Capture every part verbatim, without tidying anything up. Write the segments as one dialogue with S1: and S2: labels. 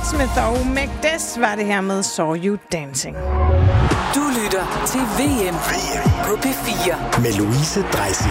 S1: Smith og Magdes var det her med Saw You Dancing.
S2: Du lytter til V M på P fire
S3: med Louise Dreisig.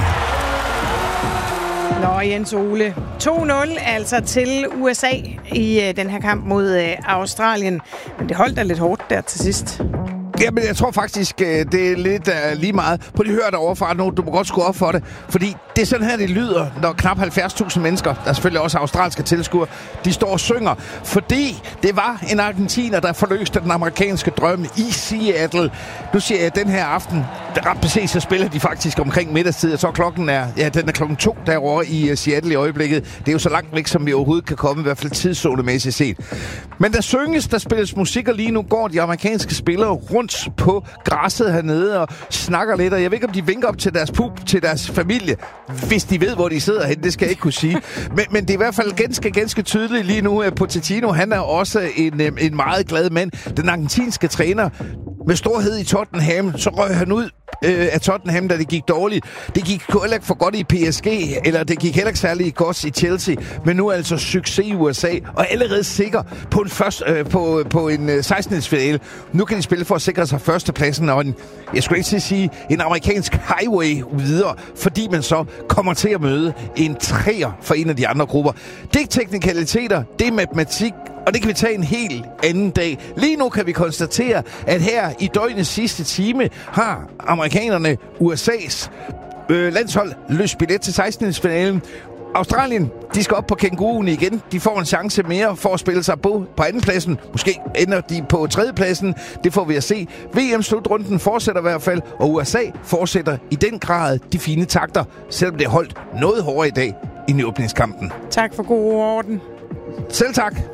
S1: Nå, Jens Ole. to nul altså til U S A i uh, den her kamp mod uh, Australien. Men det holdt da lidt hårdt der til sidst.
S4: Jamen, jeg tror faktisk, det er lidt uh, lige meget. Prøv lige at høre derovre fra nu. Du må godt skrue op for det. Fordi det er sådan her, det lyder, når knap halvfjerds tusind mennesker, der er selvfølgelig også australske tilskuere, de står og synger. Fordi det var en argentiner, der forløste den amerikanske drøm i Seattle. Nu siger jeg, at den her aften, ret præcis, så spiller de faktisk omkring middagstid. Og så klokken er, ja, den er klokken to derovre i uh, Seattle i øjeblikket. Det er jo så langt væk, som vi overhovedet kan komme, i hvert fald tidszonemæssigt set. Men der synges, der spilles musik, og lige nu går de amerikanske spillere rundt på græsset hernede og snakker lidt, og jeg ved ikke, om de vinker op til deres pub, til deres familie, hvis de ved, hvor de sidder hen, det skal jeg ikke kunne sige. Men, men det er i hvert fald ganske, ganske tydeligt lige nu, at Pochettino, han er også en, en meget glad mand. Den argentinske træner med storhed i Tottenham, så røg han ud øh, af Tottenham, da det gik dårligt. Det gik heller ikke for godt i P S G, eller det gik heller ikke særlig godt i Chelsea, men nu er altså succes i U S A, og allerede sikker på en, først, øh, på, på en øh, sekstende-finale. Nu kan de spille for at sikre sig førstepladsen, og en, jeg skulle ikke sige, en amerikansk highway videre, fordi man så kommer til at møde en træer for en af de andre grupper. Det er teknikaliteter, det er matematik, og det kan vi tage en helt anden dag. Lige nu kan vi konstatere, at her i døgnets sidste time har amerikanerne U S A's øh, landshold løst billet til sekstende-finalen. Australien, de skal op på kænguruen igen. De får en chance mere for at spille sig på, på andenpladsen. Måske ender de på tredjepladsen. Det får vi at se. V M-slutrunden fortsætter i hvert fald, og U S A fortsætter i den grad de fine takter, selvom det er holdt noget hårdere i dag end i åbningskampen.
S1: Tak for god orden.
S4: Selv tak.